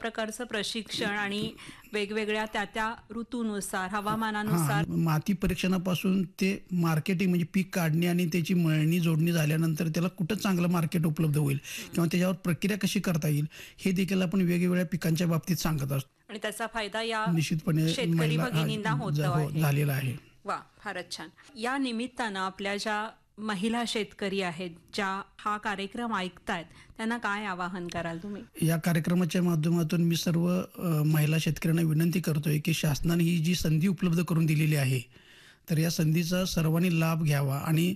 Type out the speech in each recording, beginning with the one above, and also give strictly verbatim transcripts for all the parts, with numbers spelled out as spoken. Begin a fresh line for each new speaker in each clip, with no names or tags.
प्रकारचं प्रशिक्षण आणि वेगवेगळ्या त्या त्या ऋतूनुसार हवामानानुसार
माती परीक्षणापासून ते मार्केटिंग म्हणजे पीक काढणे आणि त्याची मळणी जोडणी झाल्यानंतर त्याला कुठं चांगलं मार्केट उपलब्ध होईल किंवा त्याच्यावर प्रक्रिया कशी करता येईल हे देखील आपण वेगवेगळ्या पिकांच्या बाबतीत सांगत असतो
आणि त्याचा फायदा या
निश्चितपणे
शेतकरी भगिनींना होतो आहे.
झालेला आहे.
वा, फारच छान. या निमित्तानं आपल्या ज्या महिला शेतकरी आहेत ज्या हा कार्यक्रम ऐकतायत त्यांना काय आवाहन कराल तुम्ही?
या कार्यक्रमाच्या माध्यमातून मी सर्व महिला शेतकऱ्यांना विनंती करतोय की शासनाने ही जी संधी उपलब्ध करून दिलेली आहे तर या संधीचा सर्वांनी लाभ घ्यावा आणि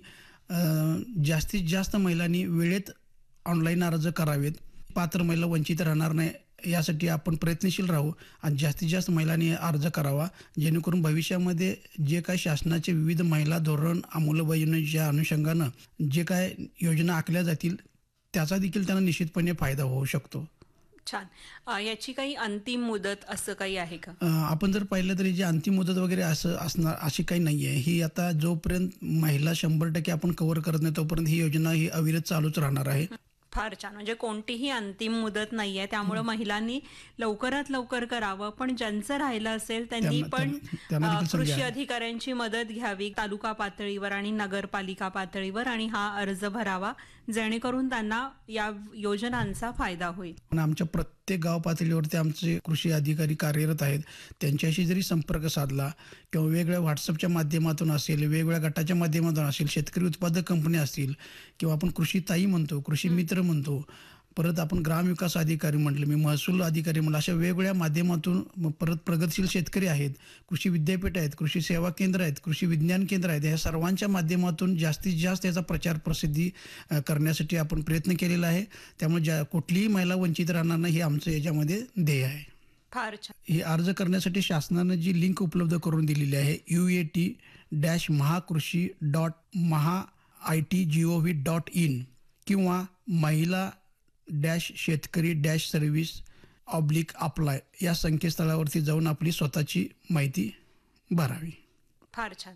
जास्तीत जास्त महिलांनी वेळेत ऑनलाईन अर्ज करावेत. पात्र महिला वंचित राहणार नाही यासाठी आपण प्रयत्नशील राहू आणि जास्तीत जास्त महिलांनी अर्ज करावा जेणेकरून भविष्यामध्ये जे काय शासनाचे विविध महिला धोरण अंमलबजावणीच्या अनुषंगानं जे काय योजना आखल्या जातील त्याचा देखील त्यांना निश्चितपणे फायदा होऊ शकतो.
छान. याची काही अंतिम मुदत असं काही आहे का?
आपण जर पाहिलं तरी जी अंतिम मुदत वगैरे असं असणार अशी काही नाही आहे. ही आता जोपर्यंत महिला शंभर टक्के आपण कव्हर करत नाही तोपर्यंत ही योजना ही अविरत चालूच राहणार आहे.
फार छान. म्हणजे कोणतीही अंतिम मुदत नाहीये त्यामुळे महिलांनी लवकरात लवकर करावं. पण ज्यांचं राहिलं असेल त्यांनी पण कृषी अधिकाऱ्यांची मदत घ्यावी तालुका पातळीवर आणि नगरपालिका पातळीवर आणि हा अर्ज भरावा जेणेकरून त्यांना या योजनांचा फायदा होईल.
आमच्या प्रत्येक गाव पातळीवरती आमचे कृषी अधिकारी कार्यरत आहेत. त्यांच्याशी जरी संपर्क साधला किंवा वेगवेगळ्या व्हॉट्सअपच्या माध्यमातून असेल वेगवेगळ्या गटाच्या माध्यमातून असेल शेतकरी उत्पादक कंपनी असतील किंवा आपण कृषी ताई म्हणतो कृषी मित्र म्हणतो परत आपण ग्रामविकास अधिकारी म्हटलं मी महसूल अधिकारी म्हटलं अशा वेगवेगळ्या माध्यमातून परत प्रगतशील शेतकरी आहेत कृषी विद्यापीठ आहेत कृषी सेवा केंद्र आहेत कृषी विज्ञान केंद्र आहेत या सर्वांच्या माध्यमातून जास्तीत जास्त याचा प्रचार प्रसिद्धी करण्यासाठी आपण प्रयत्न केलेला आहे. त्यामुळे ज्या कुठलीही महिला वंचित राहणार नाही हे आमचं याच्यामध्ये ध्येय आहे.
फार छान.
हे अर्ज करण्यासाठी शासनानं जी लिंक उपलब्ध करून दिलेली आहे U A T dash महाकृषी dot Maha I T G O V dot in किंवा महिला डॅश शेतकरी डॅश सर्व्हिस ऑब्लिक अप्लाय या संकेतस्थळावरती जाऊन आपली स्वतःची माहिती भरावी.
फार छान.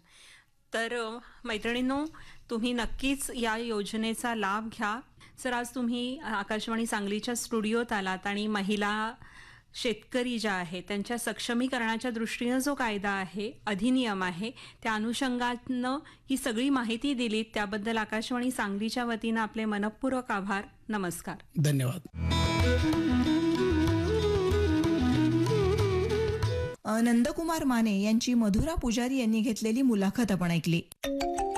तर मैत्रिणींनो तुम्ही नक्कीच या योजनेचा लाभ घ्या. सर आज तुम्ही आकाशवाणी सांगलीच्या स्टुडिओत आलात आणि महिला शेतकरी ज्या आहेत त्यांच्या सक्षमीकरणाच्या दृष्टीनं जो कायदा आहे अधिनियम आहे त्या अनुषंगानं ही सगळी माहिती दिलीत त्याबद्दल आकाशवाणी सांगलीच्या वतीनं आपले मनपूर्वक आभार. नमस्कार.
धन्यवाद.
नंदकुमार माने यांची मधुरा पुजारी यांनी घेतलेली मुलाखत आपण ऐकली.